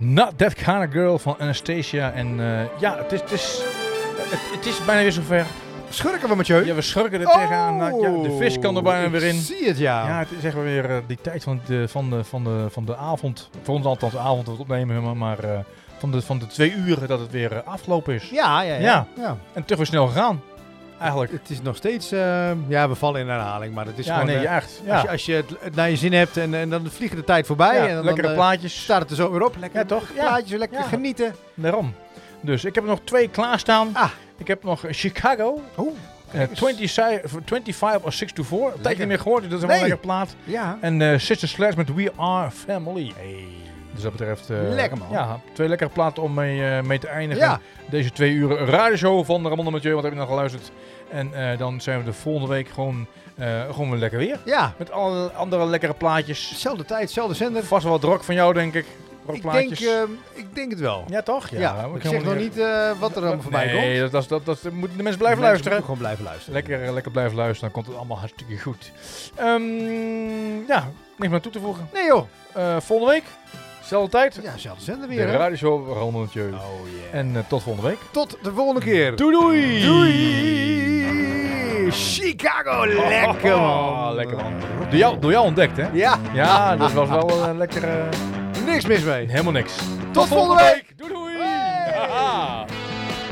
Not That Kind of Girl van Anastasia. En het is bijna weer zover. Schurken we, Mathieu? Ja, we schurken er tegenaan. De vis kan er bijna weer in. Zie het, ja. Ja, het is echt wel weer die tijd van de avond. Voor ons althans de avond dat we het opnemen, maar van de 2 uur dat het weer afgelopen is. Ja. En toch weer snel gegaan, eigenlijk. Het is nog steeds, we vallen in herhaling, maar het is gewoon... echt. Ja. Als je het naar je zin hebt en dan vliegt de tijd voorbij. Ja, en dan, lekkere plaatjes. Staat het er zo weer op. Lekker, ja, toch? plaatjes, lekker genieten. Daarom. Dus ik heb er nog 2 klaarstaan. Ik heb nog Chicago. 25 or 6 to 4. Een tijdje niet meer gehoord, dus dat is wel een lekker plaat. Ja. En Sister Sledge met We Are Family. Hey. Dus dat betreft... lekker, man. Ja, 2 lekkere platen om mee te eindigen. Ja. Deze 2 uur radioshow van Ramon en Mathieu. Wat heb je nog geluisterd? En dan zijn we de volgende week gewoon weer lekker weer. Ja. Met alle andere lekkere plaatjes. Zelfde tijd, zelfde zender. Vast wel wat rock van jou, denk ik. Ik denk het wel. Ja, toch? Ja, ik zeg nog niet wat er allemaal voorbij komt. Nee, dat moeten de mensen blijven luisteren. Gewoon blijven luisteren. Lekker blijven luisteren, dan komt het allemaal hartstikke goed. Niks meer toe te voegen. Nee joh. Volgende week, zelfde tijd. Ja, zelfde zender weer. De radioshow Ramon en Mathieu. Oh yeah. En tot volgende week. Tot de volgende keer. Doei! Chicago, lekker man. Lekker man. Door jou ontdekt, hè? Ja. Ja, dat was wel een lekkere... Niks mis mee. Helemaal niks. Tot volgende week. Doei!